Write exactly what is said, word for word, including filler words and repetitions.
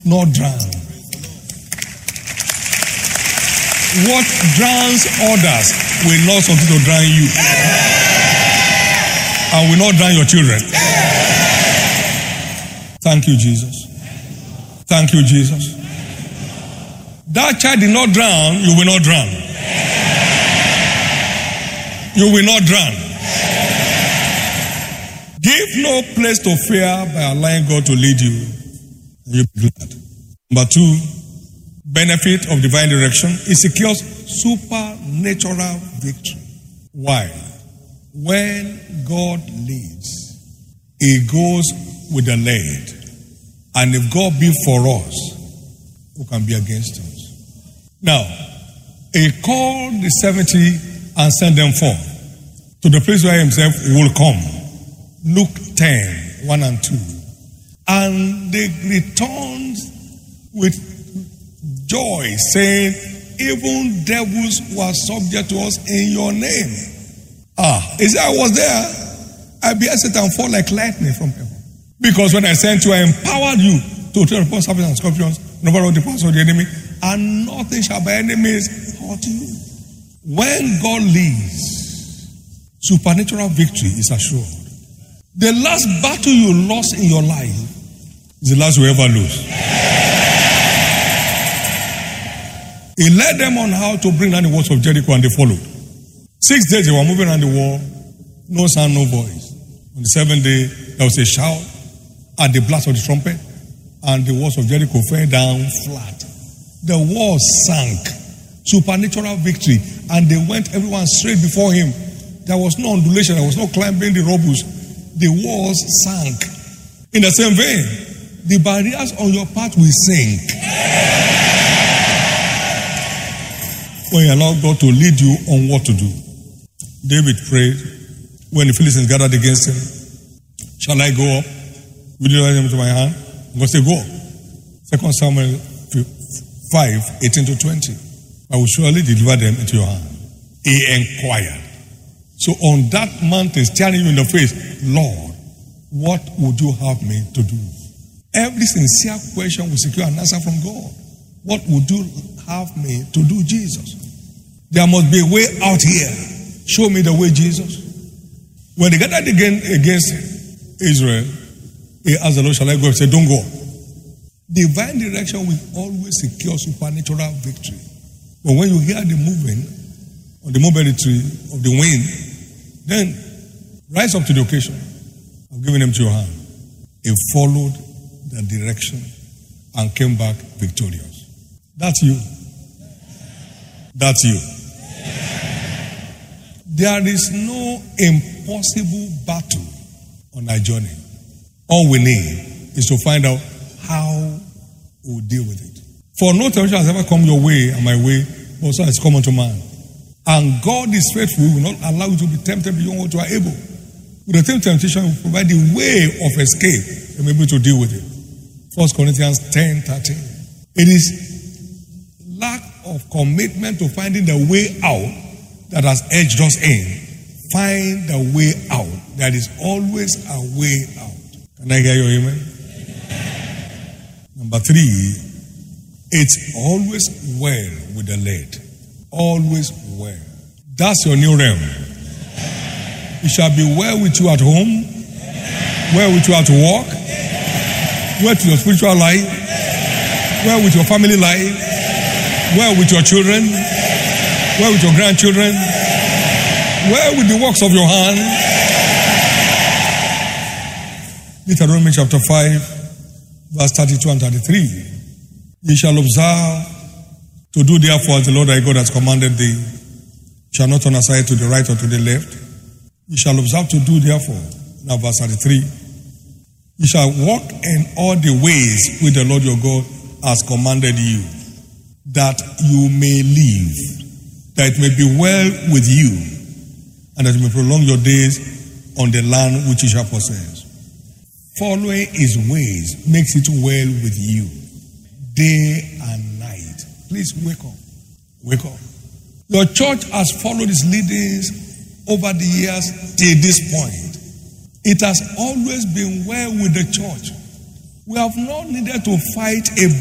not drown. What drowns others will not continue to drown you. And will not drown your children. Thank you, Jesus. Thank you, Jesus. That child did not drown, you will not drown. You will not drown. Give no place to fear by allowing God to lead you. And you'll be glad. Number two, benefit of divine direction. It secures supernatural victory. Why? When God leads, He goes with the led. And if God be for us, who can be against us? Now, He called the seventy and sent them forth to the place where Himself will come. Luke ten, one and two. And they returned with joy, saying, even devils were subject to us in your name. Ah, he said, I was there. I beheld Satan fall like lightning from heaven. Because when I sent you, I empowered you to tread upon serpents and scorpions, never all the powers of the enemy, and nothing shall by any means hurt you. When God leads, supernatural victory is assured. The last battle you lost in your life is the last you ever lose. He led them on how to bring down the walls of Jericho, and they followed. Six days they were moving around the wall, no sound, no voice. On the seventh day, there was a shout at the blast of the trumpet, and the walls of Jericho fell down flat. The walls sank. Supernatural victory. And they went, everyone straight before him. There was no undulation, there was no climbing the rubbles. The walls sank. In the same vein, the barriers on your path will sink. When you allow God to lead you on what to do. David prayed when the Philistines gathered against him. Shall I go up? Will you deliver them into my hand? God said, go up. Second Samuel five, eighteen to twenty. I will surely deliver them into your hand. He inquired. So on that mountain, staring you in the face, Lord, what would you have me to do? Every sincere question will secure an answer from God. What would you have me to do, Jesus? There must be a way out here. Show me the way, Jesus. When they gathered again against Israel, he asked the Lord, shall I go? He said, don't go. Divine direction will always secure supernatural victory. But when you hear the moving or the mobility of the wind, then rise up to the occasion. I've given them to your hand. He followed the direction and came back victorious. That's you. That's you. There is no impossible battle on our journey. All we need is to find out how we'll deal with it. For no temptation has ever come your way and my way, but so has come unto man. And God is faithful, He will not allow you to be tempted beyond what you are able. With the same temptation, He will provide the way of escape and be able to deal with it. First Corinthians ten, thirteen. It is lack of commitment to finding the way out that has edged us in. Find the way out. There is always a way out. Can I hear your amen? Number three, it's always well with the led. Always well. That's your new realm. It shall be well with you at home, well with you at work, well with your spiritual life, well with your family life, well with your children, well with your grandchildren, well with the works of your hand. Deuteronomy chapter five, verse thirty-two and thirty-three. Ye shall observe to do therefore as the Lord thy God has commanded thee. You shall not turn aside to the right or to the left. You shall observe to do therefore. Now verse thirty-three. You shall walk in all the ways which the Lord your God has commanded you, that you may live, that it may be well with you, and that you may prolong your days on the land which you shall possess. Following His ways makes it well with you, day and night. Please wake up. Wake up. Your church has followed its leadings over the years till this point. It has always been well with the church. We have not needed to fight a